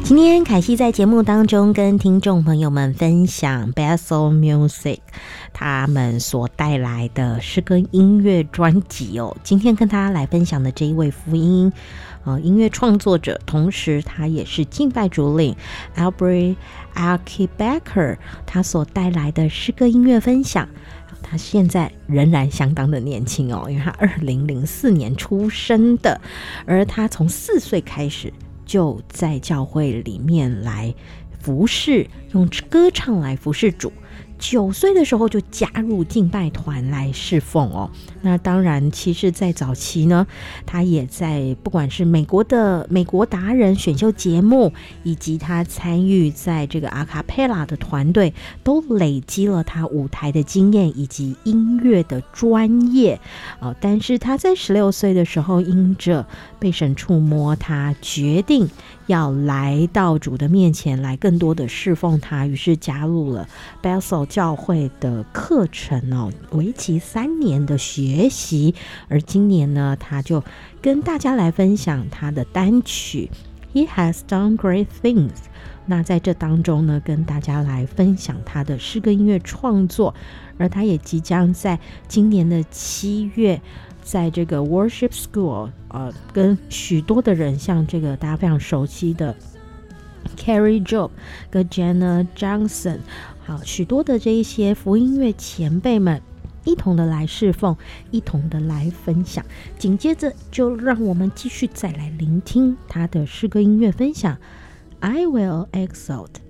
今天凯西在节目当中跟听众朋友们分享 Bethel Music 他们所带来的诗歌音乐专辑哦。今天跟大家来分享的这一位福音音乐创作者，同时他也是敬拜主领 Albert Alkebecker 他所带来的诗歌音乐分享。他现在仍然相当的年轻哦，因为他2004年出生的，而他从4岁开始就在教会里面来服侍，用歌唱来服侍主。9岁的时候就加入敬拜团来侍奉哦。那当然其实在早期呢，他也在不管是美国达人选秀节目，以及他参与在这个阿卡贝拉的团队，都累积了他舞台的经验以及音乐的专业但是他在16岁的时候，因着被神触摸，他决定要来到主的面前来更多的侍奉他，于是加入了 Bethel 教会的课程为期3年的学习。而今年呢，他就跟大家来分享他的单曲 He has done great things。 那在这当中呢，跟大家来分享他的诗歌音乐创作，而他也即将在今年的7月在这个 Worship School 跟许多的人，像这个大家非常熟悉的 Carrie Job 跟 Jenna Johnson， 好许多的这一些福音乐前辈们一同的来侍奉，一同的来分享。紧接着就让我们继续再来聆听他的诗歌音乐分享 I will exalt